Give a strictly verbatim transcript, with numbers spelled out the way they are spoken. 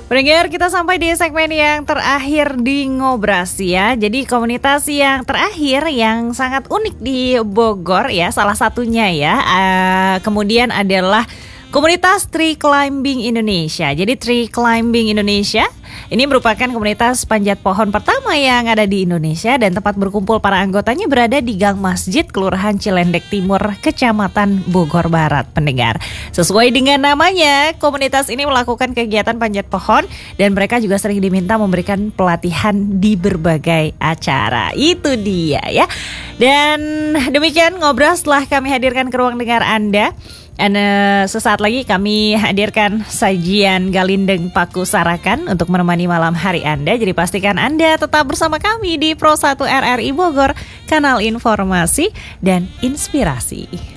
Pendengar, kita sampai di segmen yang terakhir di Ngobras ya. Jadi komunitas yang terakhir yang sangat unik di Bogor ya, salah satunya ya. Uh, kemudian adalah komunitas Tree Climbing Indonesia. Jadi Tree Climbing Indonesia ini merupakan komunitas panjat pohon pertama yang ada di Indonesia dan tempat berkumpul para anggotanya berada di Gang Masjid, Kelurahan Cilendek Timur, Kecamatan Bogor Barat, pendengar. Sesuai dengan namanya, komunitas ini melakukan kegiatan panjat pohon dan mereka juga sering diminta memberikan pelatihan di berbagai acara. Itu dia ya. Dan demikian Ngobras telah kami hadirkan ke ruang dengar Anda. Dan uh, sesaat lagi kami hadirkan sajian Galindeng Paku Sarakan untuk menemani malam hari Anda. Jadi pastikan Anda tetap bersama kami di Pro satu R R I Bogor, kanal informasi dan inspirasi.